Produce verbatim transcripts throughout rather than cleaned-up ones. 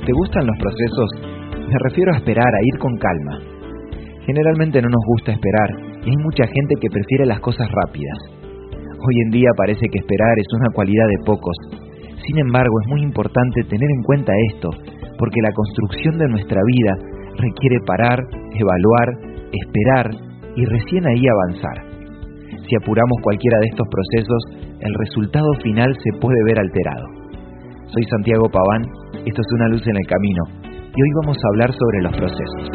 ¿Te gustan los procesos? Me refiero a esperar, a ir con calma. Generalmente no nos gusta esperar y hay mucha gente que prefiere las cosas rápidas. Hoy en día parece que esperar es una cualidad de pocos. Sin embargo, es muy importante tener en cuenta esto, porque la construcción de nuestra vida requiere parar, evaluar, esperar y recién ahí avanzar. Si apuramos cualquiera de estos procesos, el resultado final se puede ver alterado. Soy Santiago Paván, esto es Una Luz en el Camino, y hoy vamos a hablar sobre los procesos.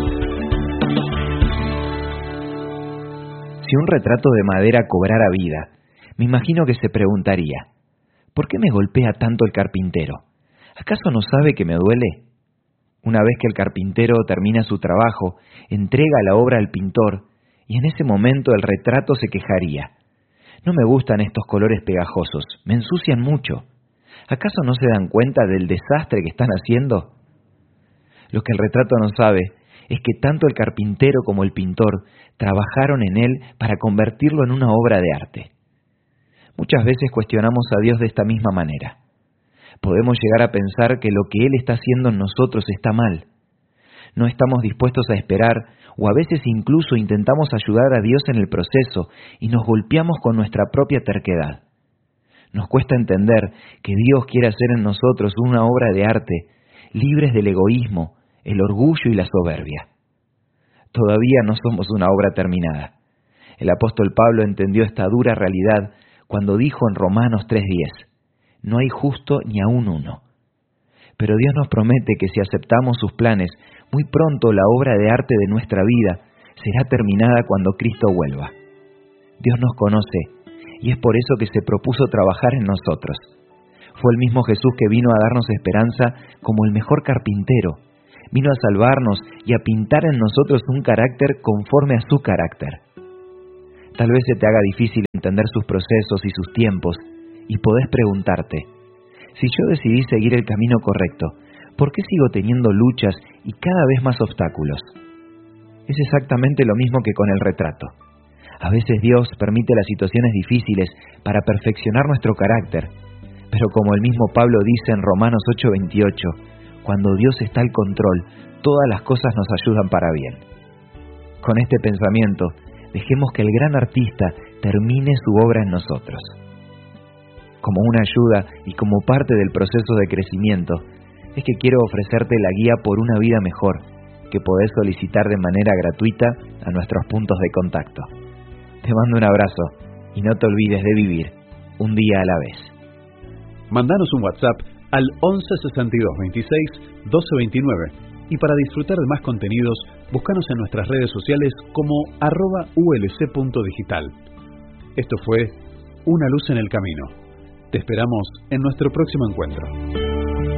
Si un retrato de madera cobrara vida, me imagino que se preguntaría, ¿por qué me golpea tanto el carpintero? ¿Acaso no sabe que me duele? Una vez que el carpintero termina su trabajo, entrega la obra al pintor, y en ese momento el retrato se quejaría. No me gustan estos colores pegajosos, me ensucian mucho. ¿Acaso no se dan cuenta del desastre que están haciendo? Lo que el retrato no sabe es que tanto el carpintero como el pintor trabajaron en él para convertirlo en una obra de arte. Muchas veces cuestionamos a Dios de esta misma manera. Podemos llegar a pensar que lo que Él está haciendo en nosotros está mal. No estamos dispuestos a esperar, o a veces incluso intentamos ayudar a Dios en el proceso y nos golpeamos con nuestra propia terquedad. Nos cuesta entender que Dios quiere hacer en nosotros una obra de arte, libres del egoísmo, el orgullo y la soberbia. Todavía no somos una obra terminada. El apóstol Pablo entendió esta dura realidad cuando dijo en Romanos tres diez, no hay justo ni aún uno. Pero Dios nos promete que si aceptamos sus planes, muy pronto la obra de arte de nuestra vida será terminada cuando Cristo vuelva. Dios nos conoce y es por eso que se propuso trabajar en nosotros. Fue el mismo Jesús que vino a darnos esperanza como el mejor carpintero. Vino a salvarnos y a pintar en nosotros un carácter conforme a su carácter. Tal vez se te haga difícil entender sus procesos y sus tiempos, y podés preguntarte, si yo decidí seguir el camino correcto, ¿por qué sigo teniendo luchas y cada vez más obstáculos? Es exactamente lo mismo que con el retrato. A veces Dios permite las situaciones difíciles para perfeccionar nuestro carácter, pero como el mismo Pablo dice en Romanos ocho veintiocho, cuando Dios está al control, todas las cosas nos ayudan para bien. Con este pensamiento, dejemos que el gran artista termine su obra en nosotros. Como una ayuda y como parte del proceso de crecimiento, es que quiero ofrecerte la guía por una vida mejor, que podés solicitar de manera gratuita a nuestros puntos de contacto. Te mando un abrazo y no te olvides de vivir un día a la vez. Mandanos un WhatsApp al once sesenta y dos veintiséis doce veintinueve y para disfrutar de más contenidos, búscanos en nuestras redes sociales como arroba ulc.digital. Esto fue Una Luz en el Camino. Te esperamos en nuestro próximo encuentro.